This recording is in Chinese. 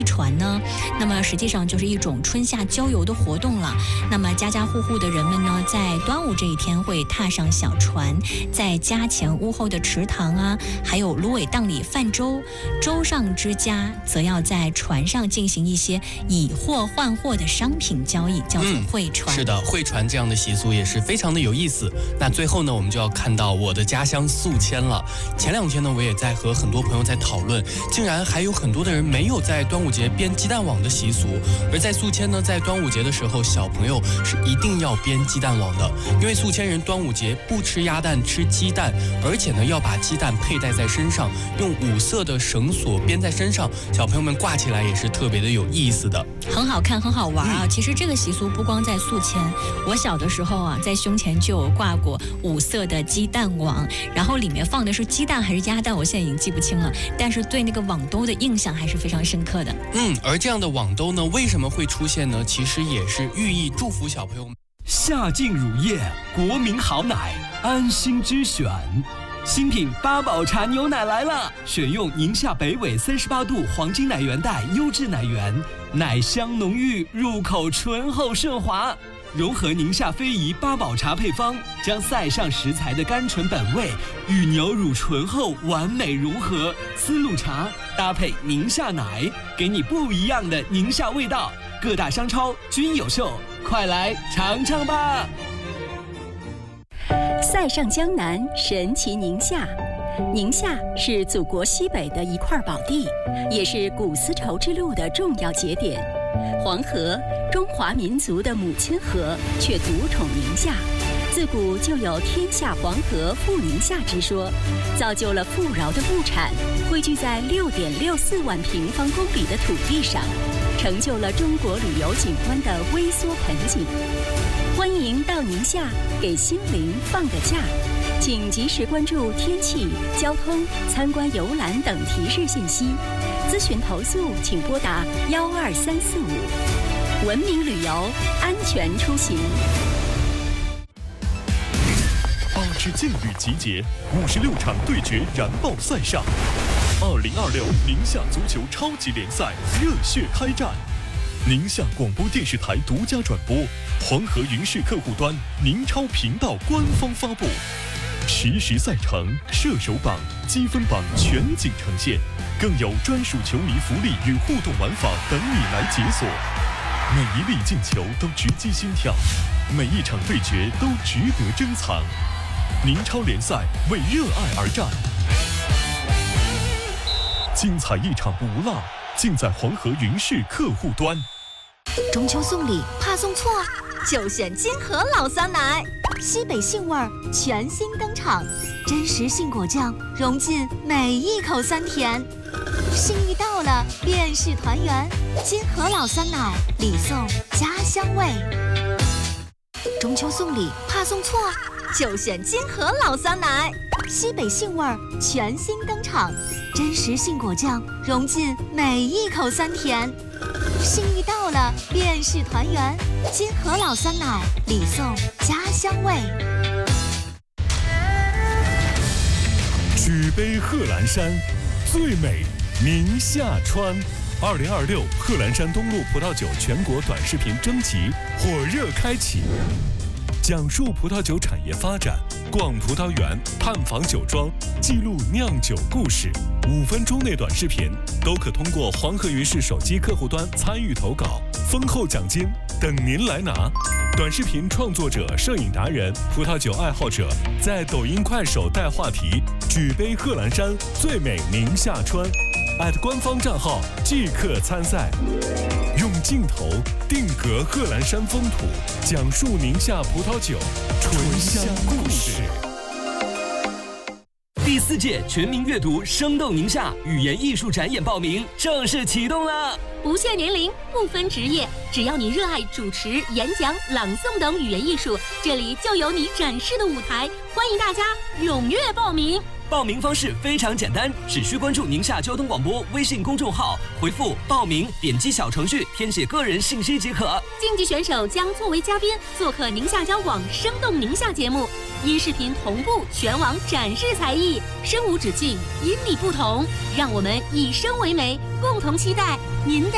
船呢，那么实际上就是一种春夏郊游的活动了。那么家家户户的人们呢，在端午这一天会踏上小船，在家前屋后的池塘啊，还有芦苇荡里泛舟。舟上之家则要在船上进行一些以货换货的商品交易，叫做会船。 是的，会船这样的习俗也是非常的有意思。那最后呢，我们就要看到我的家乡宿迁了。前2天呢，我也在和很多朋友在讨论，竟然还有很多的人没有在端午节编鸡蛋网的习俗。而在宿迁呢，在端午节的时候，小朋友是一定要编鸡蛋网的，因为宿迁人端午节不吃鸭蛋，吃鸡蛋，而且呢要把鸡蛋佩戴在身上，用5色的绳索编在身上，小朋友们挂起来也是特别的有意思的， 很好看，很好玩啊。其实这个习俗不光在宿迁，我小的时候啊，在胸前就有挂过5色的鸡蛋网，然后里面放的是鸡蛋还是鸭蛋，我现在已经记不清了，但是对那个网兜的印象还是非常深刻的。 而这样的网兜呢，为什么会出现呢？其实也是寓意祝福小朋友们。 夏净乳业，国民好奶，安心之选。新品八宝茶牛奶来了，选用宁夏北纬38度黄金奶源带优质奶源，奶香浓郁，入口醇厚顺滑。融合宁夏非遗八宝茶配方，将塞上食材的甘醇本味与牛乳醇厚完美融合，丝路茶搭配宁夏奶，给你不一样的宁夏味道。各大商超均有售，快来尝尝吧！ 塞上江南，神奇宁夏。宁夏是祖国西北的一块宝地，也是古丝绸之路的重要节点。黄河，中华民族的母亲河，却独宠宁夏。自古就有天下黄河富宁夏之说，造就了富饶的物产汇聚在6.64万平方公里的土地上，成就了中国旅游景观的微缩盆景。欢迎到宁夏给心灵放个假，请及时关注天气、交通、参观游览等提示信息。咨询投诉请拨打12345。文明旅游，安全出行。 8支劲旅集结，56场对决燃爆赛上，2026宁夏足球超级联赛热血开战。宁夏广播电视台独家转播，黄河云视客户端、宁超频道官方发布，实时赛程、射手榜、积分榜全景呈现，更有专属球迷福利与互动玩法等你来解锁。每一粒进球都直击心跳，每一场对决都值得珍藏。宁超联赛为热爱而战，精彩一场不落，尽在黄河云视客户端。 中秋送礼怕送错，就选金河老酸奶，西北杏味儿全新登场，真实杏果酱融进每一口酸甜，心意到了便是团圆。金河老酸奶，礼送家乡味。中秋送礼怕送错，就选金河老酸奶，西北杏味儿全新登场，真实杏果酱融进每一口酸甜，心意到了便是团圆。金河老酸奶，礼送家乡味。 举杯贺兰山，最美宁夏川。2026贺兰山东路葡萄酒全国短视频征集火热开启，讲述葡萄酒产业发展，逛葡萄园，探访酒庄，记录酿酒故事。5分钟内短视频都可通过黄河云视手机客户端参与投稿，丰厚奖金等您来拿。短视频创作者、摄影达人、葡萄酒爱好者在抖音、快手带话题，举杯贺兰山，最美宁夏川。官方账号即刻参赛，用镜头定格贺兰山风土，讲述宁夏葡萄酒醇香故事。 第4届全民阅读生动宁夏语言艺术展演报名正式启动了， 不限年龄，不分职业，只要你热爱主持、演讲、朗诵等语言艺术，这里就有你展示的舞台。欢迎大家踊跃报名。 报名方式非常简单，只需关注宁夏交通广播微信公众号，回复报名，点击小程序填写个人信息即可。 竞技选手将作为嘉宾做客宁夏交广生动宁夏节目，音视频同步全网展示才艺，身无止境，因你不同，让我们以声为媒，共同期待您的